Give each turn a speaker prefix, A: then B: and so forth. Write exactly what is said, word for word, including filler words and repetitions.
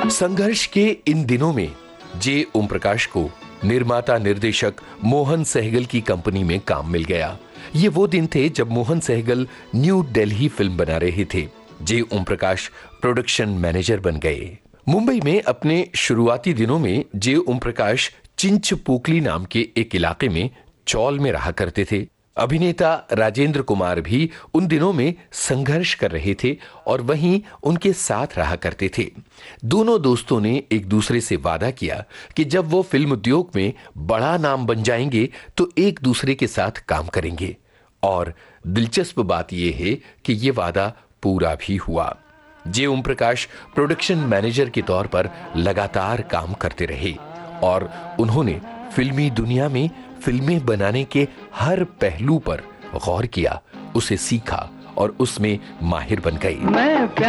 A: संघर्ष के इन दिनों में जे ओम प्रकाश को निर्माता निर्देशक मोहन सहगल की कंपनी में काम मिल गया। ये वो दिन थे जब मोहन सहगल न्यू दिल्ली फिल्म बना रहे थे। जे ओम प्रकाश प्रोडक्शन मैनेजर बन गए। मुंबई में अपने शुरुआती दिनों में जे ओम प्रकाश चिंचपोकली नाम के एक इलाके में चौल में रहा करते थे। अभिनेता राजेंद्र कुमार भी उन दिनों में संघर्ष कर रहे थे और वहीं उनके साथ रहा करते थे। दोनों दोस्तों ने एक दूसरे से वादा किया कि जब वो फिल्म उद्योग में बड़ा नाम बन जाएंगे तो एक दूसरे के साथ काम करेंगे। और दिलचस्प बात यह है कि यह वादा पूरा भी हुआ। जे ओम प्रकाश प्रोडक्शन मैनेजर के तौर पर लगातार काम करते रहे और उन्होंने फिल्मी दुनिया में फिल्में बनाने के हर पहलू पर गौर किया, उसे सीखा और उसमें माहिर बन गए।